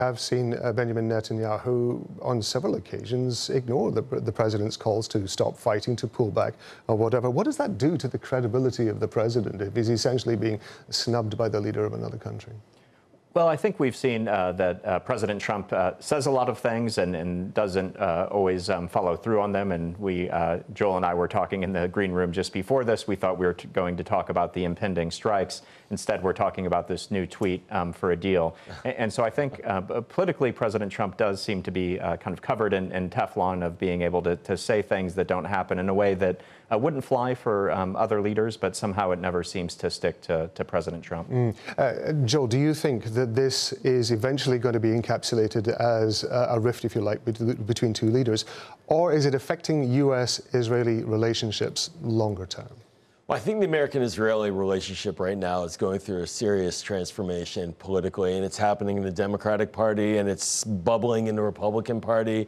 I've seen Benjamin Netanyahu on several occasions ignore the president's calls to stop fighting, to pull back, or whatever. What does that do to the credibility of the president if he's essentially being snubbed by the leader of another country? Well, I think we've seen that President Trump says a lot of things and doesn't always follow through on them. And Joel and I were talking in the green room just before this. We thought we were going to talk about the impending strikes. Instead, we're talking about this new tweet for a deal. And so I think politically, President Trump does seem to be kind of covered in Teflon of being able to say things that don't happen in a way that wouldn't fly for other leaders, but somehow it never seems to stick to President Trump. Joel, do you think that this is eventually going to be encapsulated as a rift, if you like, between two leaders, or is it affecting U.S.-Israeli relationships longer term? Well, I think the American-Israeli relationship right now is going through a serious transformation politically, and it's happening in the Democratic Party, and it's bubbling in the Republican Party.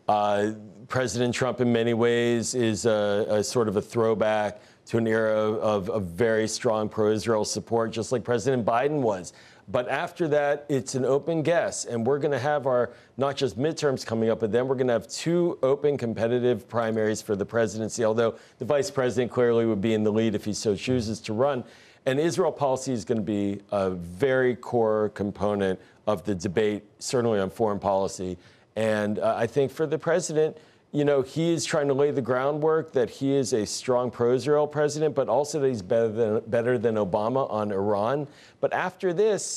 President Trump, in many ways, is a sort of a throwback to an era of very strong pro-Israel support, just like President Biden was. But after that, it's an open guess, and we're going to have our not just midterms coming up, but then we're going to have two open competitive primaries for the presidency, although the vice president clearly would be in the lead if he so chooses to run. And Israel policy is going to be a very core component of the debate, certainly on foreign policy. And I think for the president, you know, he is trying to lay the groundwork that he is a strong pro-Israel president, but also that he's better than Obama on Iran. But after this,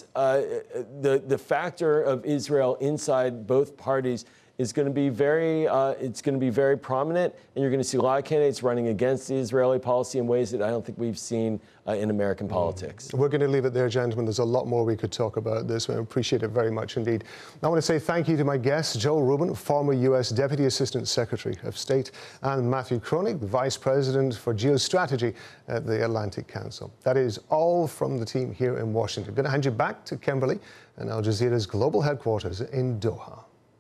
the factor of Israel inside both parties is going to be very prominent, and you're going to see a lot of candidates running against the Israeli policy in ways that I don't think we've seen in American politics. We're going to leave it there, gentlemen. There's a lot more we could talk about this. I appreciate it very much indeed. I want to say thank you to my guests, Joel Rubin, former U.S. Deputy Assistant Secretary of State, and Matthew Kronig, the Vice President for Geostrategy at the Atlantic Council. That is all from the team here in Washington. I'm going to hand you back to Kimberly and Al Jazeera's global headquarters in Doha.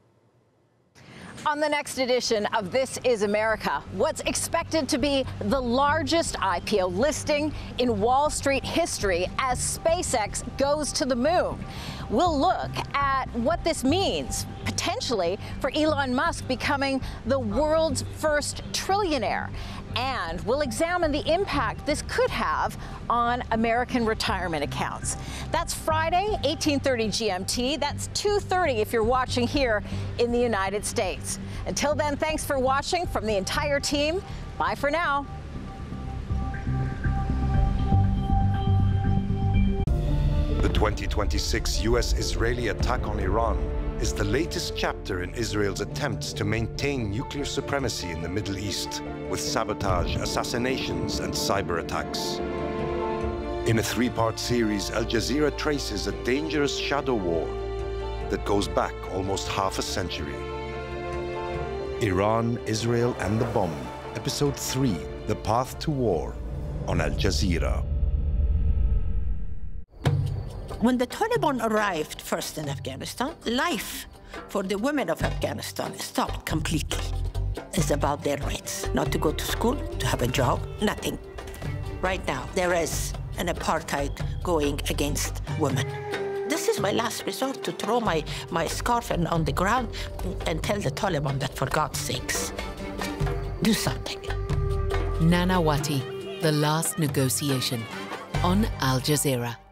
On the next edition of This Is America, what's expected to be the largest IPO listing in Wall Street history as SpaceX goes to the moon. We'll look at what this means, potentially, for Elon Musk becoming the world's first trillionaire. And we'll examine the impact this could have on American retirement accounts. That's Friday, 1830 GMT. That's 2:30 if you're watching here in the United States. Until then, thanks for watching from the entire team. Bye for now. The 2026 U.S.-Israeli attack on Iran is the latest chapter in Israel's attempts to maintain nuclear supremacy in the Middle East, with sabotage, assassinations, and cyber attacks. In a three-part series, Al Jazeera traces a dangerous shadow war that goes back almost half a century. Iran, Israel, and the Bomb, Episode 3, The Path to War, on Al Jazeera. When the Taliban arrived first in Afghanistan, life for the women of Afghanistan stopped completely. It's about their rights, not to go to school, to have a job, nothing. Right now, there is an apartheid going against women. This is my last resort, to throw my scarf on the ground and tell the Taliban that, for God's sakes, do something. Nanawati, The Last Negotiation, on Al Jazeera.